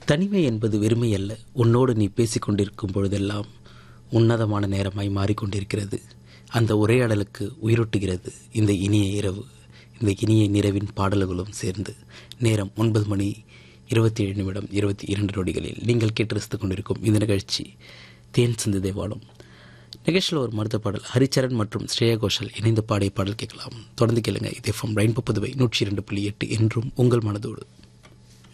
தனிமை என்பது வெறுமை அல்ல. உன்னோடு நீ பேசிக்கொண்டிருக்கும் பொழுதெல்லாம் உன்னதமான நேரமாய் மாறிக்கொண்டிருக்கிறது. அந்த உரையாடலுக்கு உயிரூட்டுகிறது இந்த இனிய இரவு, இந்த இனிய நிறவின் பாடல்களும் சேர்ந்து. நேரம் 9:27 நீங்கள் கேட்டு ரசித்துக் கொண்டிருக்கும் இந்த நிகழ்ச்சி தேன் சிந்து தேவானம். நிகழ்ச்சியில் ஒரு மருத்துவ பாடல் ஹரிச்சரன் மற்றும் ஸ்ரேயா கோஷல் இணைந்து பாடிய பாடல் கேட்கலாம். தொடர்ந்து கேளுங்க. இது FM ரெயின்போ புதுவை 102.8 என்றும் உங்கள் மனதோடு.